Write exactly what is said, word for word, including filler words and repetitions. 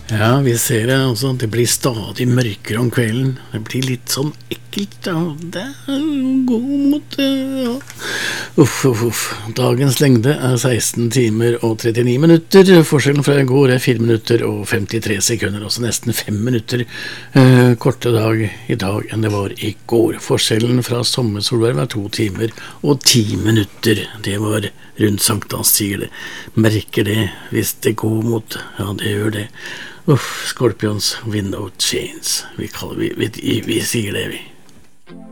Ja, vi ser det også. Det blir stadig mørkere om kvelden. Det blir litt sånn ekkelt. Ja. Det er god mot ja. Uff, uff, uff. Dagens lengde er seksten timer og trettini minutter. Forskjellen fra i går er fire minutter og femtitre sekunder. Også nesten fem minutter eh, korte dag i dag enn det var i går. Forskjellen fra sommersolverv er to timer og ti minutter. Det var rundt sankthans, sier det. Merker det hvis det går mot. Ja, det gjør det. Uff, Scorpions, Wind of Chains. Vi, kaller, vi, vi, vi sier det, vi.